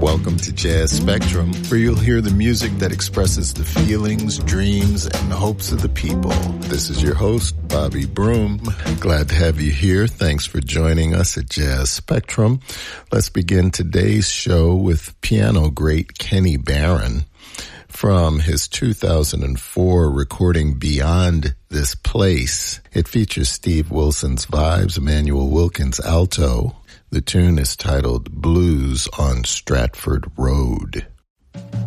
Welcome to Jazz Spectrum, where you'll hear the music that expresses the feelings, dreams, and hopes of the people. This is your host, Bobby Broom. Glad to have you here. Thanks for joining us at Jazz Spectrum. Let's begin today's show with piano great Kenny Barron from his 2004 recording Beyond This Place. It features Steve Wilson's vibes, Emmanuel Wilkins alto. The tune is titled Blues on Stratford Road.